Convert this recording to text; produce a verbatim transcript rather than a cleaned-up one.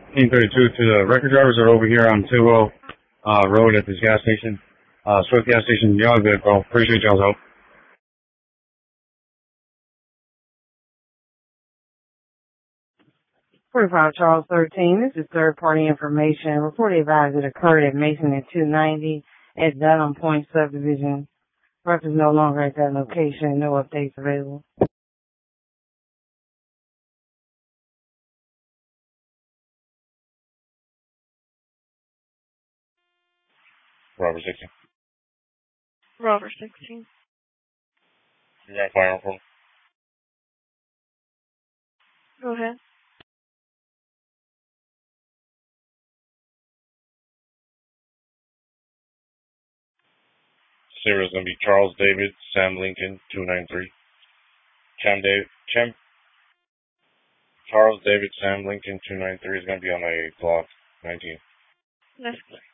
fifteen thirty-two to the record drivers that are over here on Tidwell uh, Road at this gas station. Uh, Swift gas station, y'all good, bro. Appreciate y'all's help. forty-five Charles thirteen, this is third-party information. Report advised it occurred at Mason and two ninety at Dunham Point subdivision. Rep is no longer at that location. No updates available. Robert sixteen. Robert sixteen. You got fire on phone? Go ahead. Serial is going to be Charles David, Sam Lincoln, two nine three. Cham David, Cham, Charles David, Sam Lincoln, two nine three is going to be on a block nineteen. That's clear.